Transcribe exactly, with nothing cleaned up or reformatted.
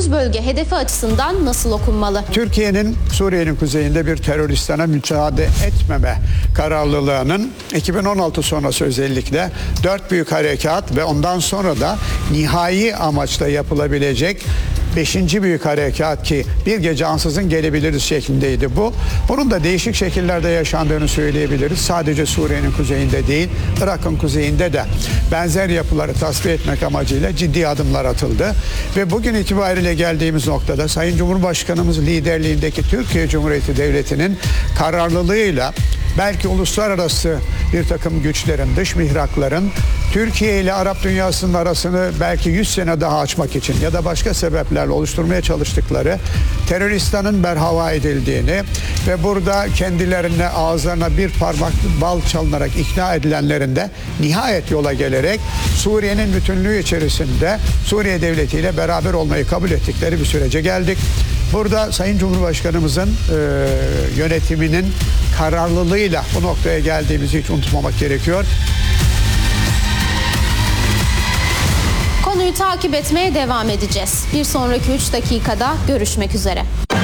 dokuz bölge hedefi açısından nasıl okunmalı? Türkiye'nin Suriye'nin kuzeyinde bir teröristana müsaade etmeme kararlılığının iki bin on altı sonrası özellikle dört büyük harekat ve ondan sonra da nihai amaçla yapılabilecek beşinci büyük harekat ki bir gece ansızın gelebiliriz şeklindeydi bu. Bunun da değişik şekillerde yaşandığını söyleyebiliriz. Sadece Suriye'nin kuzeyinde değil, Irak'ın kuzeyinde de benzer yapıları tasfiye etmek amacıyla ciddi adımlar atıldı. Ve bugün itibariyle geldiğimiz noktada Sayın Cumhurbaşkanımız liderliğindeki Türkiye Cumhuriyeti Devleti'nin kararlılığıyla belki uluslararası bir takım güçlerin, dış mihrakların Türkiye ile Arap dünyasının arasını belki yüz sene daha açmak için ya da başka sebeplerle oluşturmaya çalıştıkları teröristanın berhava edildiğini ve burada kendilerine ağızlarına bir parmak bal çalınarak ikna edilenlerin de nihayet yola gelerek Suriye'nin bütünlüğü içerisinde Suriye Devleti ile beraber olmayı kabul ettikleri bir sürece geldik. Burada Sayın Cumhurbaşkanımızın e, yönetiminin kararlılığıyla bu noktaya geldiğimizi hiç unutmamak gerekiyor. Konuyu takip etmeye devam edeceğiz. Bir sonraki üç dakikada görüşmek üzere.